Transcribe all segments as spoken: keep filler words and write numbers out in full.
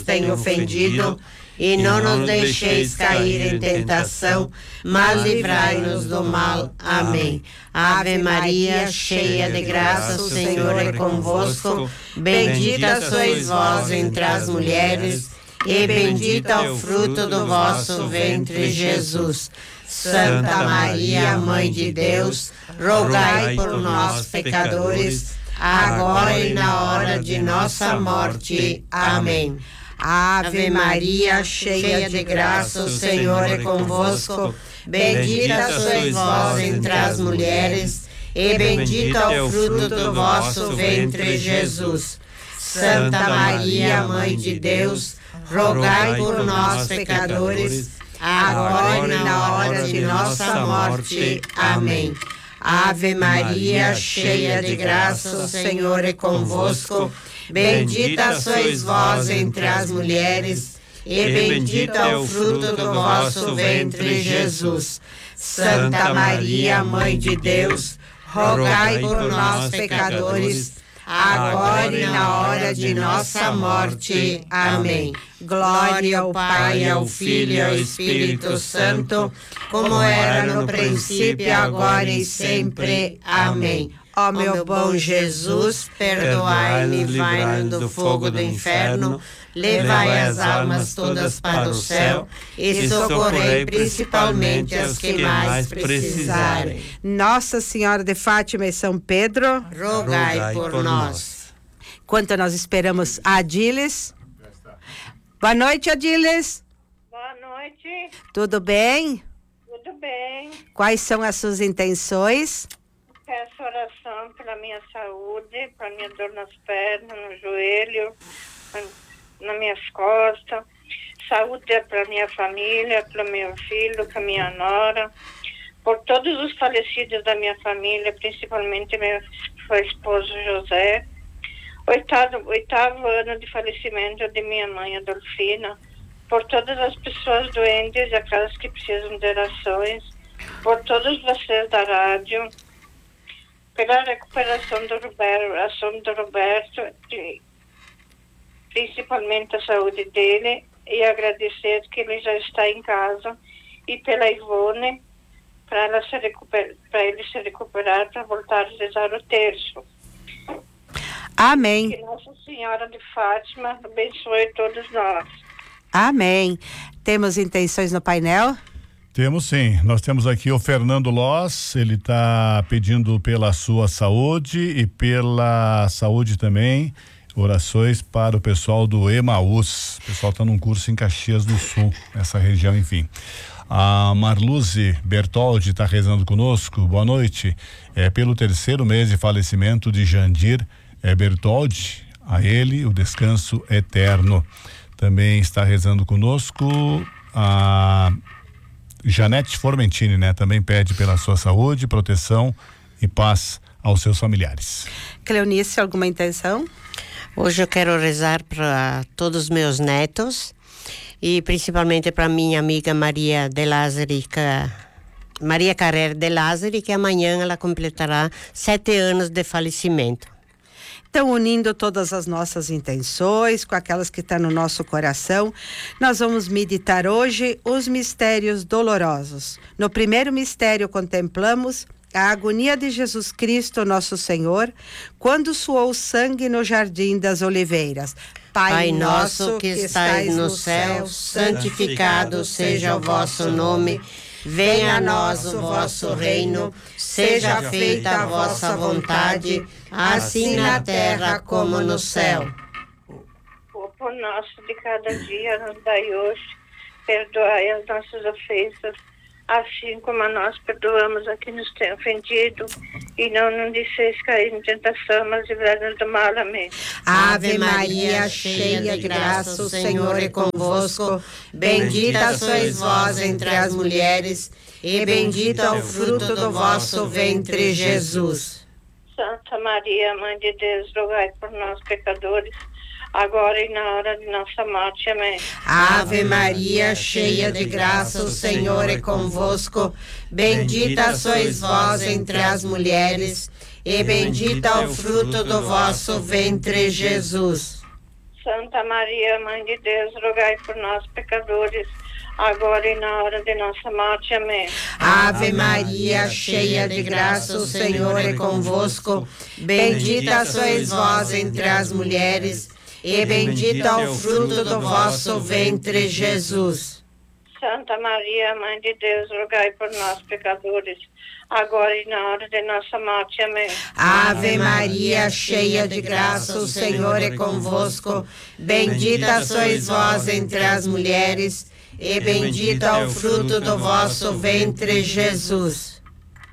tem ofendido, e não nos deixeis cair em tentação, mas livrai-nos do mal. Amém. Ave Maria, cheia de graça, o Senhor é convosco. Bendita sois vós entre as mulheres, e bendito é o fruto do vosso ventre, Jesus. Santa Maria, Mãe de Deus, rogai por nós, pecadores, agora e na hora de nossa morte. Amém. Ave Maria, cheia de graça, o Senhor é convosco. Bendita sois vós entre as mulheres, e bendito é o fruto do vosso ventre, Jesus. Santa Maria, Mãe de Deus, rogai por nós, pecadores, agora e na hora de nossa morte. Amém. Ave Maria, cheia de graça, o Senhor é convosco. Bendita sois vós entre as mulheres, e bendito é o fruto do vosso ventre, Jesus. Santa Maria, Mãe de Deus, rogai por nós, pecadores, agora e na hora de nossa morte. Amém. Glória ao Pai, ao Filho e ao Espírito Santo, como era no princípio, agora e sempre. Amém. Ó meu bom Jesus, perdoai-me, livrai-nos do fogo do inferno, levai as almas todas para o céu e socorrei principalmente as que mais precisarem. Nossa Senhora de Fátima e São Pedro, rogai, rogai por, por nós. Enquanto nós esperamos a Adiles. Boa noite, Adiles. Boa noite. Tudo bem? Tudo bem. Quais são as suas intenções? Peço oração pela minha saúde, para minha dor nas pernas, no joelho, nas minhas costas. Saúde para minha família, para meu filho, para minha nora, por todos os falecidos da minha família, principalmente meu esposo José. Oitavo, oitavo ano de falecimento de minha mãe Adolfina, por todas as pessoas doentes e aquelas que precisam de orações, por todos vocês da rádio, pela recuperação do Roberto, a ação do Roberto, principalmente a saúde dele, e agradecer que ele já está em casa, e pela Ivone, para ela se recuperar, para ele se recuperar, para voltar a rezar o terço. Amém. Que Nossa Senhora de Fátima abençoe todos nós. Amém. Temos intenções no painel? Temos sim, nós temos aqui o Fernando Loss, ele está pedindo pela sua saúde e pela saúde também, orações para o pessoal do Emaús, o pessoal está num curso em Caxias do Sul, essa região, enfim. A Marluze Bertoldi está rezando conosco, boa noite, é pelo terceiro mês de falecimento de Jandir é, Bertoldi, a ele o descanso eterno. Também está rezando conosco a Janete Formentini, né? Também pede pela sua saúde, proteção e paz aos seus familiares. Cleonice, alguma intenção? Hoje eu quero rezar para todos os meus netos e principalmente para minha amiga Maria de Lázari, Maria Carrer de Lázari, que amanhã ela completará sete anos de falecimento. Então, unindo todas as nossas intenções com aquelas que estão no nosso coração, nós vamos meditar hoje os mistérios dolorosos. No primeiro mistério contemplamos a agonia de Jesus Cristo, nosso Senhor, quando suou sangue no Jardim das Oliveiras. Pai, Pai nosso que estais no céu, santificado seja o vosso nome. Venha a nós o vosso reino, seja feita a vossa vontade, assim na terra como no céu. O pão nosso de cada dia nos dai hoje, perdoai as nossas ofensas, assim como a nós perdoamos a quem nos tem ofendido, e não nos deixeis cair em tentação, mas livrai-nos do mal. Amém. Ave Maria, cheia de graça, o Senhor é convosco. Bendita sois vós entre as mulheres, e bendito é o fruto do vosso ventre, Jesus. Santa Maria, Mãe de Deus, rogai por nós, pecadores, agora e na hora de nossa morte. Amém. Ave Maria, cheia de graça, o Senhor é convosco. Bendita sois vós entre as mulheres, e bendito é o fruto do vosso ventre, Jesus. Santa Maria, Mãe de Deus, rogai por nós, pecadores, agora e na hora de nossa morte. Amém. Ave Maria, cheia de graça, o Senhor é convosco. Bendita sois vós entre as mulheres, e bendito é o fruto do vosso ventre, Jesus. Santa Maria, Mãe de Deus, rogai por nós, pecadores, agora e na hora de nossa morte. Amém. Ave Maria, cheia de graça, o Senhor é convosco. Bendita sois vós entre as mulheres, e bendito é o fruto do vosso ventre, Jesus.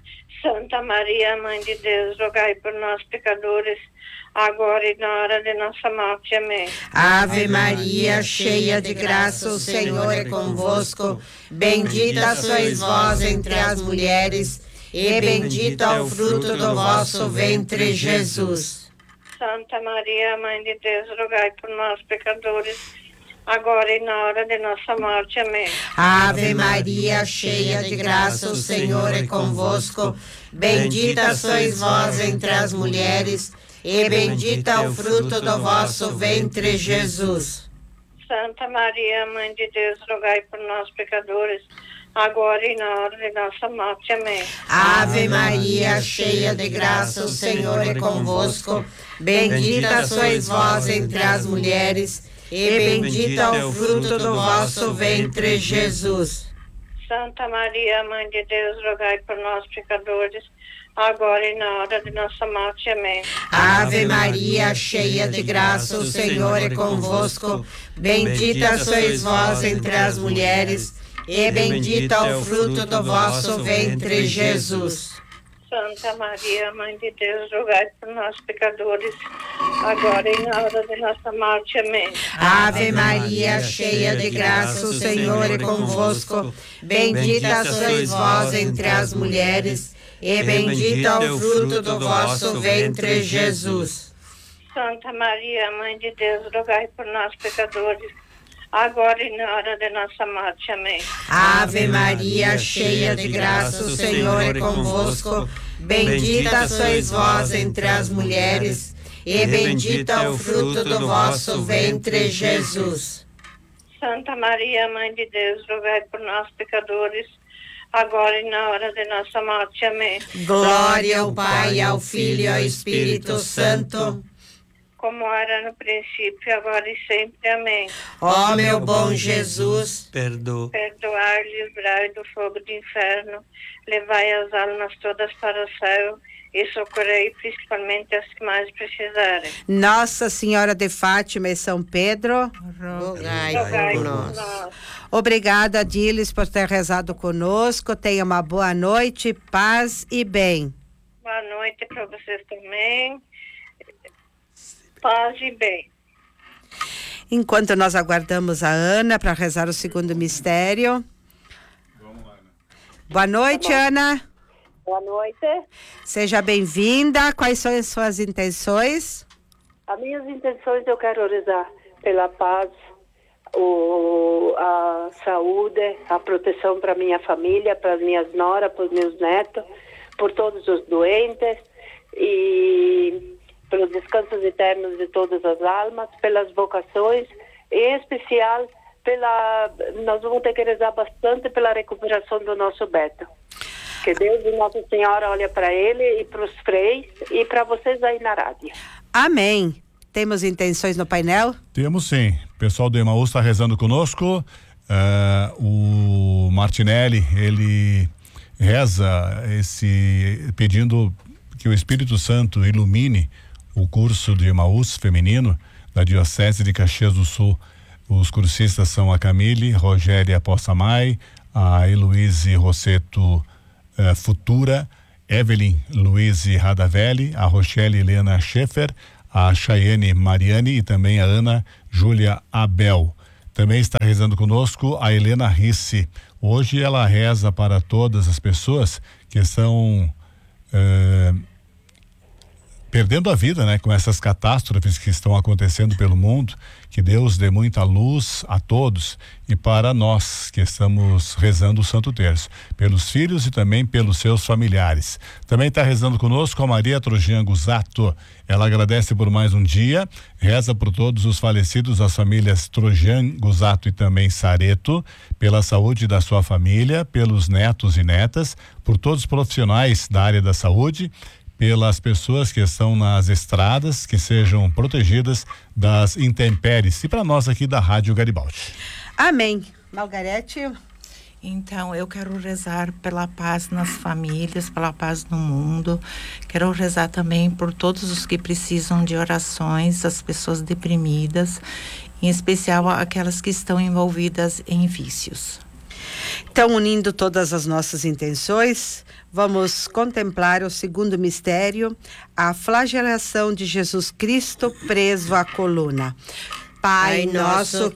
Santa Maria, Mãe de Deus, rogai por nós, pecadores, agora e na hora de nossa morte. Amém. Ave Maria, cheia de graça, o Senhor é convosco. Bendita sois vós entre as mulheres, e bendito é o fruto do vosso ventre, Jesus. Santa Maria, Mãe de Deus, rogai por nós, pecadores, agora e na hora de nossa morte. Amém. Ave Maria, cheia de graça, o Senhor é convosco. Bendita sois vós entre as mulheres, e bendito é o fruto do vosso ventre, Jesus. Santa Maria, Mãe de Deus, rogai por nós, pecadores, agora e na hora de nossa morte. Amém. Ave Maria, cheia de graça, o Senhor é convosco. Bendita sois vós entre as mulheres, e bendito é o fruto do vosso ventre, Jesus. Santa Maria, Mãe de Deus, rogai por nós, pecadores, agora e na hora de nossa morte. Amém. Ave Maria, cheia de graça, o Senhor é convosco. Bendita sois vós entre as mulheres, e bendito é o fruto do vosso ventre, Jesus. Santa Maria, Mãe de Deus, rogai por nós, pecadores, agora e na hora de nossa morte. Amém. Ave Maria, cheia de graça, o Senhor é convosco. Bendita sois vós entre as mulheres, e bendito é o fruto do vosso ventre, Jesus. Santa Maria, Mãe de Deus, rogai por nós, pecadores, agora e na hora de nossa morte. Amém. Ave Maria, cheia de graça, o Senhor é convosco. Bendita sois vós entre as mulheres, e bendito é o fruto do vosso ventre, Jesus. Santa Maria, Mãe de Deus, rogai por nós, pecadores, agora e na hora de nossa morte. Amém. Glória ao Pai, ao Filho e ao Espírito Santo, como era no princípio, agora e sempre. Amém. ó meu bom Jesus, Perdoa. Perdoai, livrai do fogo do inferno, levai as almas todas para o céu e socorrei principalmente as que mais precisarem. Nossa Senhora de Fátima e São Pedro, rogai Rogai por por nós. nós. obrigada, Diles, por ter rezado conosco. Tenha uma boa noite, paz e bem. Boa noite para vocês também. Paz e bem. Enquanto nós aguardamos a Ana para rezar o segundo mistério. Boa noite, Ana. Boa noite. Seja bem-vinda. Quais são as suas intenções? As minhas intenções, eu quero rezar pela paz, o, a saúde, a proteção para minha família, para as minhas noras, para os meus netos, por todos os doentes e pelos descansos eternos de todas as almas, pelas vocações, e em especial pela, nós vamos ter que rezar bastante pela recuperação do nosso Beto. Que Deus e Nossa Senhora olha para ele e para os freis e para vocês aí na rádio. Amém. Temos intenções no painel? Temos sim. O pessoal do Emaús está rezando conosco. Uh, o Martinelli, ele reza esse pedindo que o Espírito Santo ilumine o curso de Emaús feminino da Diocese de Caxias do Sul. Os cursistas são a Camille Rogéria Possamay, a Heloíse Rosseto uh, Futura, Evelyn Luiz Radavelli, a Rochelle Helena Schaeffer, a Chayane Mariani e também a Ana Júlia Abel. Também está rezando conosco a Helena Risse. Hoje ela reza para todas as pessoas que são uh, perdendo a vida, né, com essas catástrofes que estão acontecendo pelo mundo. Que Deus dê muita luz a todos e para nós que estamos rezando o Santo Terço, pelos filhos e também pelos seus familiares. Também está rezando conosco a Maria Trojan Gusato. Ela agradece por mais um dia, reza por todos os falecidos, as famílias Trojan Gusato e também Sareto, pela saúde da sua família, pelos netos e netas, por todos os profissionais da área da saúde, pelas pessoas que estão nas estradas, que sejam protegidas das intempéries. E para nós aqui da Rádio Garibaldi. Amém. Margarete? Então, eu quero rezar pela paz nas famílias, pela paz no mundo. Quero rezar também por todos os que precisam de orações, as pessoas deprimidas, em especial aquelas que estão envolvidas em vícios. Então, unindo todas as nossas intenções, vamos contemplar o segundo mistério, a flagelação de Jesus Cristo preso à coluna. Pai nosso